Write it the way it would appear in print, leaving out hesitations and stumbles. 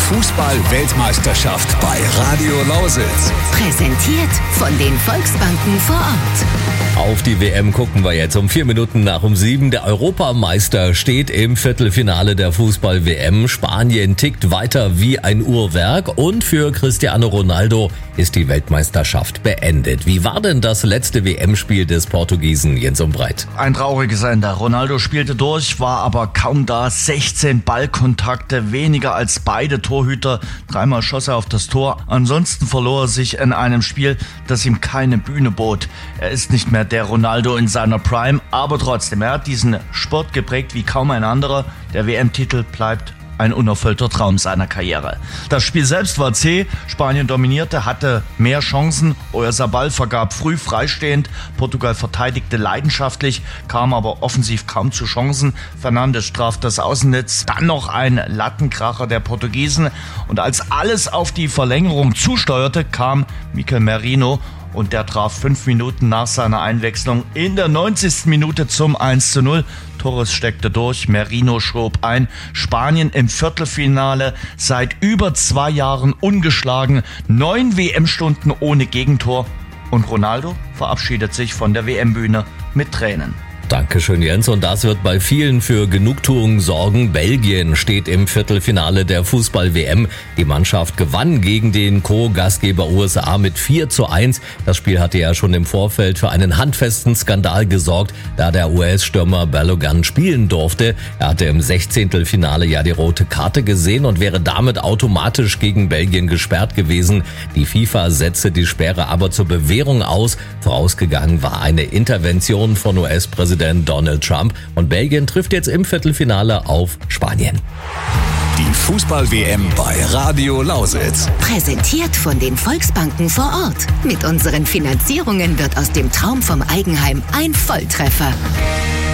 Fußball-Weltmeisterschaft bei Radio Lausitz. Präsentiert von den Volksbanken vor Ort. Auf die WM gucken wir jetzt um 6:04. Der Europameister steht im Viertelfinale der Fußball-WM. Spanien tickt weiter wie ein Uhrwerk und für Cristiano Ronaldo ist die Weltmeisterschaft beendet. Wie war denn das letzte WM-Spiel des Portugiesen, Jens Umbreit? Ein trauriges Ende. Ronaldo spielte durch, war aber kaum da. 16 Ballkontakte, weniger als beide Torhüter. 3-mal schoss er auf das Tor. Ansonsten verlor er sich in einem Spiel, das ihm keine Bühne bot. Er ist nicht mehr der Ronaldo in seiner Prime, aber trotzdem, er hat diesen Sport geprägt wie kaum ein anderer. Der WM-Titel bleibt ein unerfüllter Traum seiner Karriere. Das Spiel selbst war zäh, Spanien dominierte, hatte mehr Chancen, Oyarzabal vergab früh freistehend, Portugal verteidigte leidenschaftlich, kam aber offensiv kaum zu Chancen. Fernandes traf das Außennetz, dann noch ein Lattenkracher der Portugiesen und als alles auf die Verlängerung zusteuerte, kam Mikel Merino und der traf 5 Minuten nach seiner Einwechslung in der 90. Minute zum 1:0. Torres steckte durch, Merino schob ein. Spanien im Viertelfinale, seit über 2 Jahren ungeschlagen, 9 WM-Stunden ohne Gegentor. Und Ronaldo verabschiedet sich von der WM-Bühne mit Tränen. Dankeschön, Jens. Und das wird bei vielen für Genugtuung sorgen. Belgien steht im Viertelfinale der Fußball-WM. Die Mannschaft gewann gegen den Co-Gastgeber USA mit 4:1. Das Spiel hatte ja schon im Vorfeld für einen handfesten Skandal gesorgt, da der US-Stürmer Balogun spielen durfte. Er hatte im 16. ja die rote Karte gesehen und wäre damit automatisch gegen Belgien gesperrt gewesen. Die FIFA setzte die Sperre aber zur Bewährung aus. Vorausgegangen war eine Intervention von US-Präsident Donald Trump und Belgien trifft jetzt im Viertelfinale auf Spanien. Die Fußball-WM bei Radio Lausitz. Präsentiert von den Volksbanken vor Ort. Mit unseren Finanzierungen wird aus dem Traum vom Eigenheim ein Volltreffer.